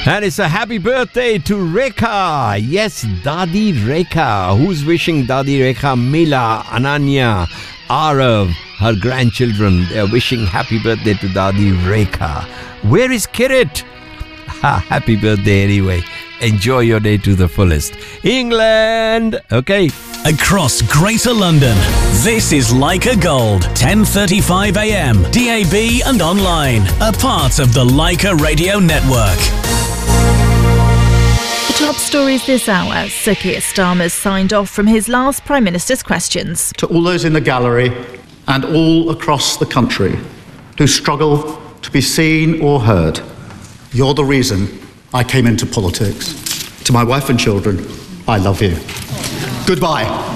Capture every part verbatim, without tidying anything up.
And it's a happy birthday to Rekha. Yes, Dadi Rekha. Who's wishing Dadi Rekha? Mila, Ananya, Arav, her grandchildren. They're wishing happy birthday to Dadi Rekha. Where is Kirit? Ha, happy birthday anyway. Enjoy your day to the fullest. England! Okay. Across Greater London, this is Leica Gold, ten thirty-five a m, D A B and online. A part of the Leica Radio Network. The top stories this hour. Sir Keir Starmer's signed off from his last Prime Minister's questions. To all those in the gallery and all across the country who struggle to be seen or heard, you're the reason I came into politics. To my wife and children, I love you. Goodbye.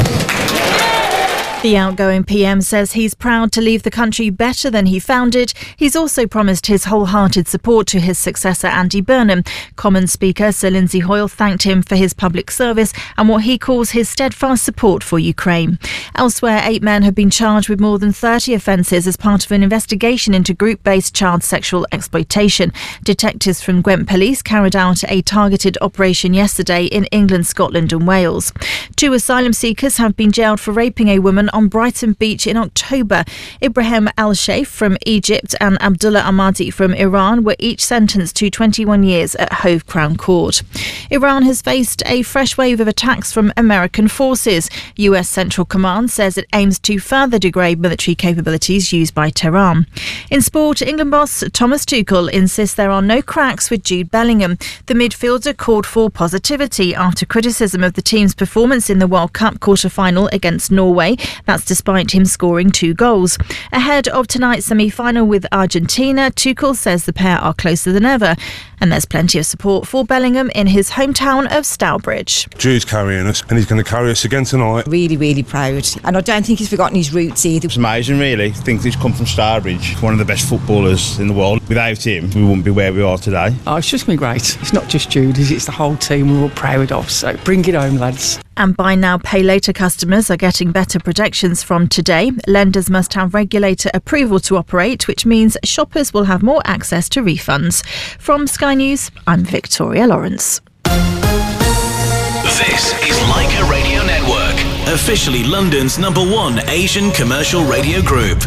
The outgoing P M says he's proud to leave the country better than he found it. He's also promised his wholehearted support to his successor, Andy Burnham. Commons Speaker Sir Lindsay Hoyle thanked him for his public service and what he calls his steadfast support for Ukraine. Elsewhere, eight men have been charged with more than thirty offences as part of an investigation into group-based child sexual exploitation. Detectives from Gwent Police carried out a targeted operation yesterday in England, Scotland and Wales. Two asylum seekers have been jailed for raping a woman on Brighton Beach in October. Ibrahim Al-Sheikh from Egypt and Abdullah Ahmadi from Iran were each sentenced to twenty-one years at Hove Crown Court. Iran has faced a fresh wave of attacks from American forces. U S Central Command says it aims to further degrade military capabilities used by Tehran. In sport, England boss Thomas Tuchel insists there are no cracks with Jude Bellingham. The midfielder called for positivity after criticism of the team's performance in the World Cup quarter-final against Norway. That's despite him scoring two goals. Ahead of tonight's semi-final with Argentina, Tuchel says the pair are closer than ever. And there's plenty of support for Bellingham in his hometown of Stourbridge. Jude's carrying us and he's going to carry us again tonight. Really, really proud. And I don't think he's forgotten his roots either. It's amazing, really. I think he's come from Stourbridge, one of the best footballers in the world. Without him, we wouldn't be where we are today. Oh, it's just been great. It's not just Jude, it's the whole team we're all proud of. So bring it home, lads. And buy now, pay later customers are getting better protections from today. Lenders must have regulator approval to operate, which means shoppers will have more access to refunds. From Sky News, I'm Victoria Lawrence. This is Leica Radio Network, officially London's number one Asian commercial radio group.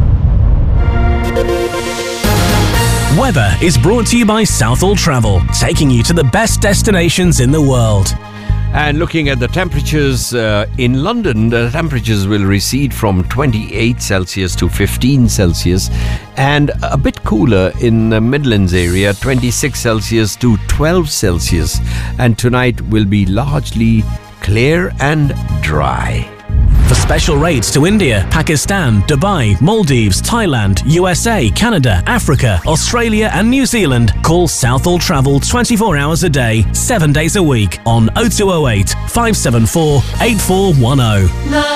Weather is brought to you by Southall Travel, taking you to the best destinations in the world. And looking at the temperatures uh, in London, the temperatures will recede from twenty-eight Celsius to fifteen Celsius, and a bit cooler in the Midlands area, twenty-six Celsius to twelve Celsius. And tonight will be largely clear and dry. For special rates to India, Pakistan, Dubai, Maldives, Thailand, U S A, Canada, Africa, Australia and New Zealand, call Southall Travel twenty-four hours a day, seven days a week on oh two oh eight, five seven four, eight four one oh.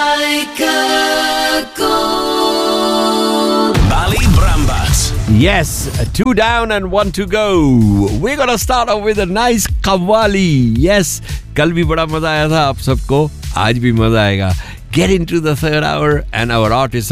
Leica Gold. Ballybrambat. Yes, two down and one to go. We're gonna start off with a nice qawwali. Yes, कल भी बड़ा मजा आया था आप सबको, आज भी मजा आएगा. Get into the third hour and our artist